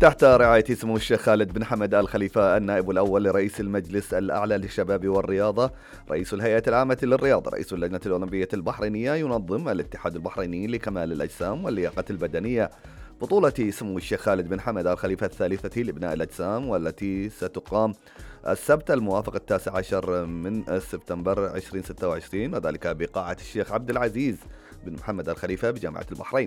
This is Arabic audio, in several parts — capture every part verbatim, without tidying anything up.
تحت رعاية سمو الشيخ خالد بن حمد آل خليفة النائب الأول لرئيس المجلس الأعلى للشباب والرياضة، رئيس الهيئة العامة للرياضة، رئيس اللجنة الأولمبية البحرينية، ينظم الاتحاد البحريني لكمال الأجسام واللياقة البدنية بطولة سمو الشيخ خالد بن حمد آل خليفة الثالثة لبناء الأجسام، والتي ستقام السبت الموافق التاسع عشر من سبتمبر ألفين وستة وعشرين، وذلك بقاعة الشيخ عبد العزيز بن محمد آل خليفة بجامعة البحرين.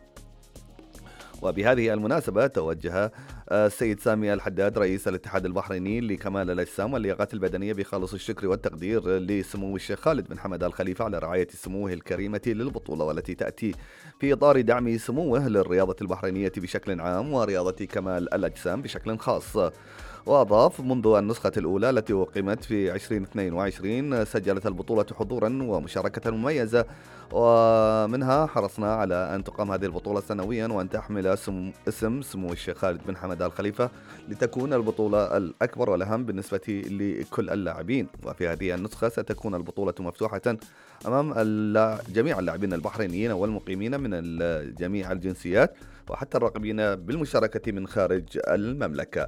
وبهذه المناسبة توجه السيد سامي الحداد رئيس الاتحاد البحريني لكمال الأجسام واللياقات البدنية بخالص الشكر والتقدير لسمو الشيخ خالد بن حمد آل خليفة على رعاية سموه الكريمة للبطولة، والتي تأتي في إطار دعم سموه للرياضة البحرينية بشكل عام ورياضة كمال الأجسام بشكل خاص. وأضاف منذ النسخة الأولى التي أقيمت في ألفين واثنين وعشرين سجلت البطولة حضورا ومشاركة مميزة، ومنها حرصنا على أن تقام هذه البطولة سنويا وأن تحمل اسم سمو الشيخ خالد بن حمد آل خليفة لتكون البطولة الأكبر والأهم بالنسبة لكل اللاعبين. وفي هذه النسخة ستكون البطولة مفتوحة أمام جميع اللاعبين البحرينيين والمقيمين من جميع الجنسيات، وحتى الراغبين بالمشاركة من خارج المملكة.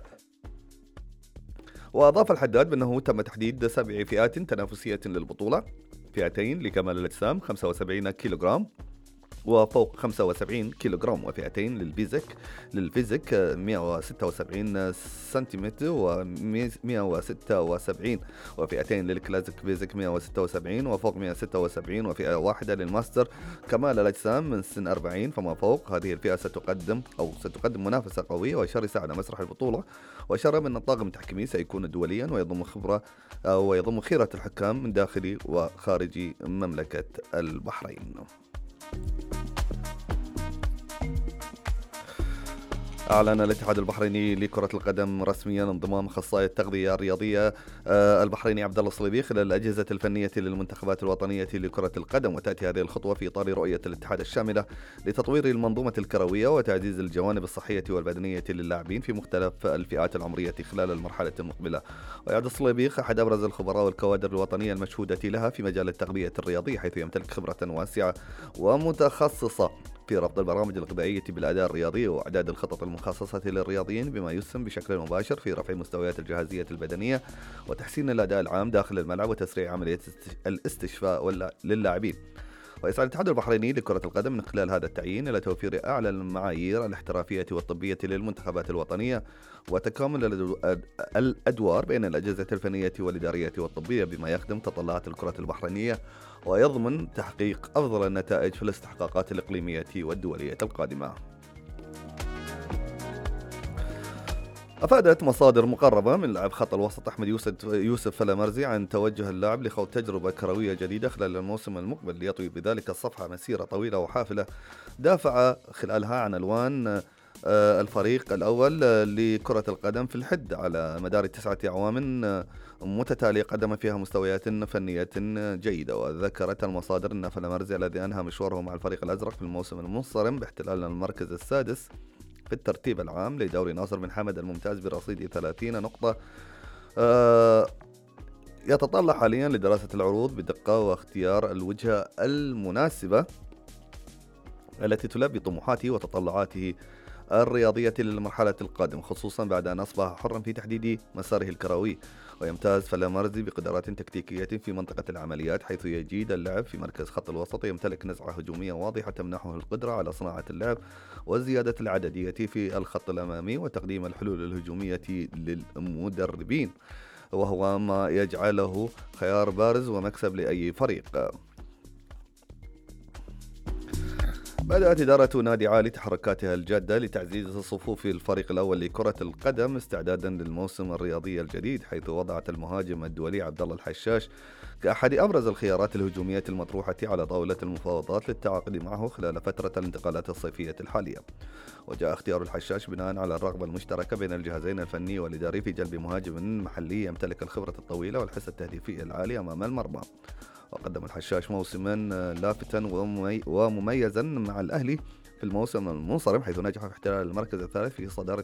وأضاف الحداد بأنه تم تحديد سبع فئات تنافسية للبطولة: فئتين لكمال الأجسام خمسة وسبعين كيلوغرام وفوق خمسة وسبعين كيلوغرام، وفئتين للفيزيك للفيزيك مئة وستة وسبعين سنتيمتر و176، وفئتين للكلاسيك فيزيك مئة وستة وسبعين وفوق مئة وستة وسبعين، وفئة واحدة للماستر كمال الأجسام من سن أربعين فما فوق. هذه الفئة ستقدم أو ستقدم منافسة قوية وشرسة على مسرح البطولة، وأشار أن الطاقم التحكيمي سيكون دوليا ويضم خبرة ويضم خيرة الحكام من داخل وخارج مملكة البحرين. أعلن الاتحاد البحريني لكرة القدم رسميا انضمام أخصائي التغذية الرياضية البحريني عبد الله الصليبي خلال الأجهزة الفنية للمنتخبات الوطنية لكرة القدم. وتأتي هذه الخطوة في إطار رؤية الاتحاد الشاملة لتطوير المنظومة الكروية وتعزيز الجوانب الصحية والبدنية للاعبين في مختلف الفئات العمرية خلال المرحلة المقبلة. ويعد الصليبي أحد أبرز الخبراء والكوادر الوطنية المشهودة لها في مجال التغذية الرياضية، حيث يمتلك خبرة واسعة ومتخصصة في ربط البرامج الغذائية بالأداء الرياضي وإعداد الخطط المخصصة للرياضيين، بما يسهم بشكل مباشر في رفع مستويات الجاهزية البدنية وتحسين الأداء العام داخل الملعب وتسريع عملية الاستشفاء للاعبين. ويسعى الاتحاد البحريني لكرة القدم من خلال هذا التعيين إلى توفير أعلى المعايير الاحترافية والطبية للمنتخبات الوطنية، وتكامل الأدوار بين الأجهزة الفنية والإدارية والطبية بما يخدم تطلعات الكرة البحرينية ويضمن تحقيق أفضل النتائج في الاستحقاقات الإقليمية والدولية القادمة. أفادت مصادر مقربة من لاعب خط الوسط أحمد يوسف يوسف فلامرزي عن توجه اللاعب لخوض تجربة كروية جديدة خلال الموسم المقبل ليطوي بذلك الصفحة مسيرة طويلة وحافلة دافع خلالها عن ألوان الفريق الأول لكرة القدم في الحد على مدار تسعة أعوام متتالية قدم فيها مستويات فنية جيدة. وذكرت المصادر أن فلامرزي الذي أنهى مشواره مع الفريق الأزرق في الموسم المنصرم باحتلال المركز السادس في الترتيب العام لدوري ناصر بن حمد الممتاز برصيد ثلاثين نقطة، يتطلع حاليا لدراسة العروض بدقة واختيار الوجهة المناسبة التي تلبي طموحاته وتطلعاته الرياضية للمرحلة القادمة، خصوصا بعد أن أصبح حرا في تحديد مساره الكروي. ويمتاز فلامرزي بقدرات تكتيكية في منطقة العمليات، حيث يجيد اللعب في مركز خط الوسط، يمتلك نزعة هجومية واضحة تمنحه القدرة على صناعة اللعب وزيادة العددية في الخط الأمامي وتقديم الحلول الهجومية للمدربين، وهو ما يجعله خيار بارز ومكسب لأي فريق. بدأت إدارة نادي عالي تحركاتها الجادة لتعزيز صفوف الفريق الأول لكرة القدم استعدادا للموسم الرياضي الجديد، حيث وضعت المهاجم الدولي عبد الله الحشاش كأحد أبرز الخيارات الهجومية المطروحة على طاولة المفاوضات للتعاقد معه خلال فترة الانتقالات الصيفية الحالية. وجاء اختيار الحشاش بناء على الرغبة المشتركة بين الجهازين الفني والإداري في جلب مهاجم محلي يمتلك الخبرة الطويلة والحس التهديفي العالي أمام المرمى. وقدم الحشاش موسما لافتا ومميزا مع الأهلي في الموسم المنصرم، حيث نجح في احتلال المركز الثالث في صدارة